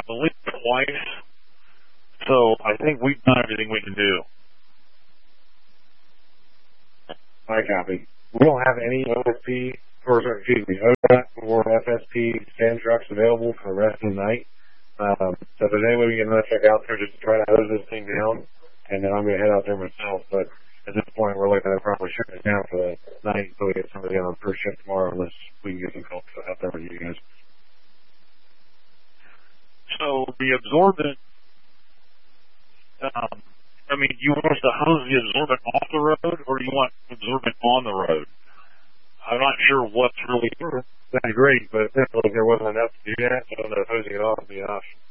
at least twice. So I think we've done everything we can do. I copy. We don't have any OSP, ODOT or FSP stand trucks available for the rest of the night. So if there's any way we can check out there just to try to hose this thing down, and then I'm going to head out there myself. But at this point, we're looking at probably shutting it down for the night until we get somebody on first shift tomorrow, unless we can get some folks out there with you guys. So the absorbent, you want us to hose the absorbent off the road, or do you want absorbent on the road? I'm not sure what's really... That'd be great, but it definitely there wasn't enough to do that, so I don't know if hosing it off would be an option.